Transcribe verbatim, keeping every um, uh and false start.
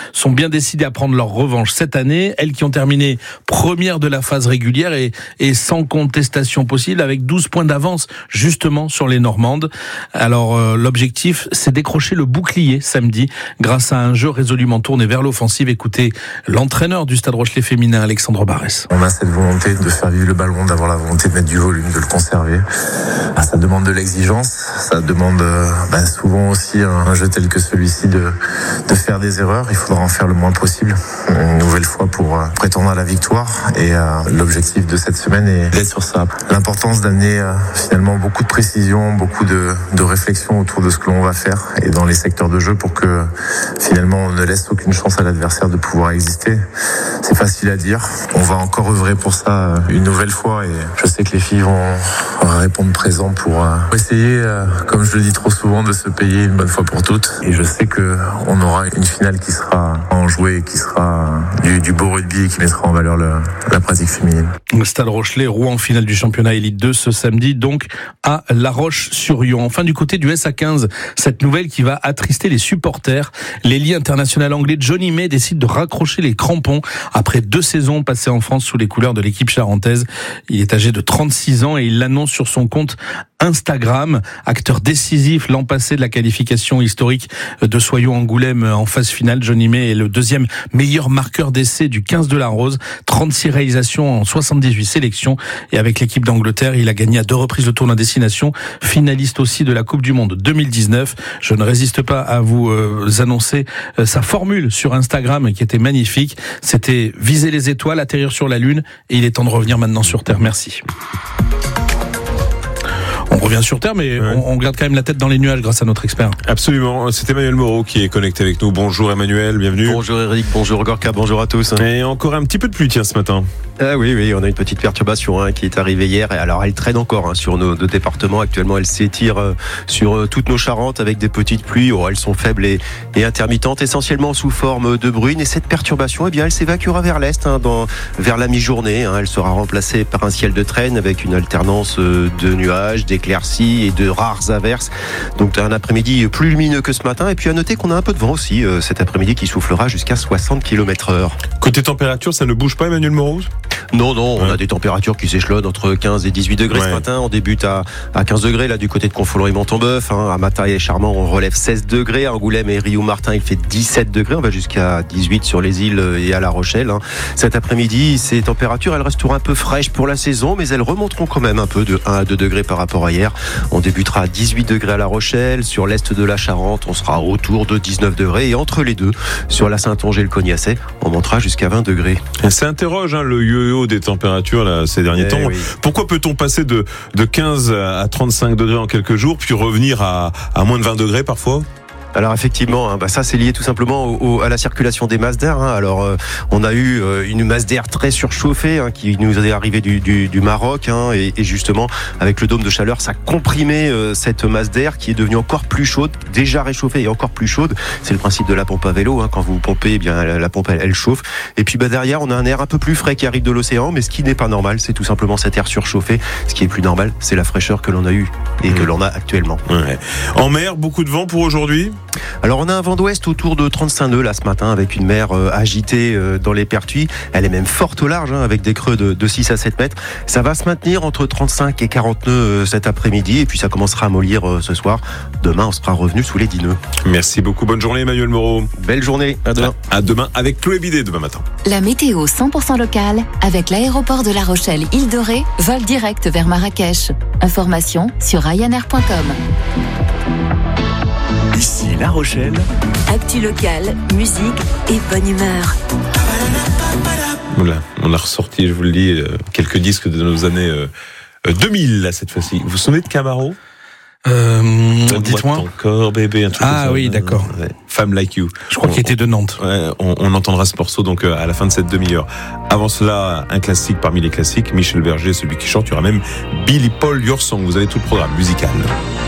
sont bien décidées à prendre leur revanche cette année. Elles qui ont terminé première de la phase régulière et, et sans contestation possible, avec douze points d'avance justement sur les Normandes. Alors euh, l'objectif, c'est décrocher le bouclier samedi grâce à un jeu résolument tourné vers l'offensive. Écoutez l'entraîneur du Stade Rochelais féminin, Alexandre Barès. On a cette volonté de faire vivre le ballon, d'avoir la volonté de mettre du volume, de le conserver. Ça demande de l'exigence, ça demande euh, bah, souvent aussi un, un jeu tel que celui-ci de, de faire des erreurs. Il faudra en faire le moins possible, une nouvelle fois pour euh, prétendre à la victoire. Et euh, l'objectif de cette semaine est d'être sur ça. L'importance d'amener euh, finalement beaucoup de précision, beaucoup de, de réflexion autour de ce que l'on va faire et dans les secteurs de jeu pour que finalement on ne laisse aucune chance à l'adversaire de pouvoir exister. C'est facile à dire. On va encore œuvrer pour ça une nouvelle fois et je sais que les filles vont répondre présent pour euh, essayer, euh, comme je le dis trop souvent, de se payer une bonne fois pour toutes. Et je sais qu'on aura une finale qui sera enjouée, qui sera du, du beau rugby et qui mettra en valeur le, la pratique féminine. Le Stade Rochelais, Rouen, finale du championnat Élite deux ce samedi, donc à La Roche-sur-Yon. Enfin, du côté du S A quinze, cette nouvelle qui va attrister les supporters. L'ailier international anglais Johnny May décide de raccrocher les crampons après deux saisons passées en France sous les couleurs de l'équipe charentaise. Il est âgé de trente-six ans et il l'annonce sur son compte Instagram. Acteur décisif l'an passé de la qualification historique de Soyons-Angoulême en phase finale, Johnny May est le deuxième meilleur marqueur d'essai du quinze de la Rose. trente-six réalisations en soixante-dix-huit sélections. Et avec l'équipe d'Angleterre, il a gagné à deux reprises le tournoi destination, finaliste aussi de la Coupe du Monde deux mille dix-neuf. Je ne résiste pas à vous euh, annoncer euh, sa formule sur Instagram qui était magnifique. C'était viser les étoiles, atterrir sur la Lune et il est temps de revenir maintenant sur Terre. Merci. On revient sur Terre, mais ouais. on, on garde quand même la tête dans les nuages grâce à notre expert. Absolument. C'est Emmanuel Moreau qui est connecté avec nous. Bonjour Emmanuel, bienvenue. Bonjour Eric, bonjour Gorka, bonjour à tous. Et encore un petit peu de pluie tiens ce matin. Ah oui, oui, on a une petite perturbation hein, qui est arrivée hier. Et alors elle traîne encore hein, sur nos deux départements. Actuellement, elle s'étire euh, sur euh, toutes nos Charentes avec des petites pluies. Oh, elles sont faibles et, et intermittentes, essentiellement sous forme de bruine. Et cette perturbation, eh bien, elle s'évacuera vers l'est, hein, dans, vers la mi-journée. Hein. Elle sera remplacée par un ciel de traîne avec une alternance euh, de nuages, d'éclaircies et de rares averses. Donc un après-midi plus lumineux que ce matin. Et puis à noter qu'on a un peu de vent aussi euh, cet après-midi qui soufflera jusqu'à soixante kilomètres heure. Côté température, ça ne bouge pas Emmanuel Moreau ? Non, non, on ouais. a des températures qui s'échelonnent entre quinze et dix-huit degrés ouais. ce matin. On débute à, à quinze degrés là du côté de Confolens et Montombeuf. Hein. À Mataille et Charmant, on relève seize degrés. À Angoulême et Riou-Martin, il fait dix-sept degrés. On va jusqu'à dix-huit sur les îles et à La Rochelle. Hein. Cet après-midi, ces températures, elles resteront un peu fraîches pour la saison, mais elles remonteront quand même un peu de un à deux degrés par rapport à hier. On débutera à dix-huit degrés à La Rochelle. Sur l'est de la Charente, on sera autour de dix-neuf degrés. Et entre les deux, sur la Saintonge et le Cognacet, on montera jusqu'à vingt degrés. Ça interroge hein, le yo-yo des températures là, ces derniers eh temps. Oui. Pourquoi peut-on passer de, de quinze à trente-cinq degrés en quelques jours, puis revenir à, à moins de vingt degrés parfois ? Alors effectivement, hein, bah ça c'est lié tout simplement au, au, à la circulation des masses d'air. Hein. Alors euh, on a eu euh, une masse d'air très surchauffée hein, qui nous est arrivée du, du, du Maroc hein, et, et justement avec le dôme de chaleur, ça a comprimé euh, cette masse d'air qui est devenue encore plus chaude, déjà réchauffée et encore plus chaude. C'est le principe de la pompe à vélo. Hein. Quand vous pompez, eh bien la, la pompe elle, elle chauffe. Et puis bah derrière, on a un air un peu plus frais qui arrive de l'océan, mais ce qui n'est pas normal, c'est tout simplement cet air surchauffé. Ce qui est plus normal, c'est la fraîcheur que l'on a eue et mmh. que l'on a actuellement. Ouais. En mer, beaucoup de vent pour aujourd'hui ? Alors on a un vent d'ouest autour de trente-cinq nœuds là ce matin avec une mer euh, agitée euh, dans les pertuis. Elle est même forte au large hein, avec des creux de, de six à sept mètres. Ça va se maintenir entre trente-cinq et quarante nœuds euh, cet après-midi et puis ça commencera à mollir euh, ce soir. Demain on sera revenu sous les dix nœuds. Merci beaucoup, bonne journée Emmanuel Moreau. Belle journée, à demain. À, à demain avec Chloé Bidet demain matin. La météo cent pour cent locale avec l'aéroport de La Rochelle Île Dorée, vol direct vers Marrakech. Information sur ryanair point com. Ici La Rochelle. Actu locale, musique et bonne humeur. Voilà, on a ressorti, je vous le dis, quelques disques de nos années deux mille là cette fois-ci. Vous vous souvenez de Camaro ? Euh, dites-moi. Encore bébé, un truc ah comme ça. Oui, d'accord. Ouais. Femme Like You. Je crois on, qu'il était de Nantes. Ouais, on, on entendra ce morceau donc à la fin de cette demi-heure. Avant cela, un classique parmi les classiques, Michel Berger, celui qui chante. Il y aura même Billy Paul Your Song. Vous avez tout le programme musical.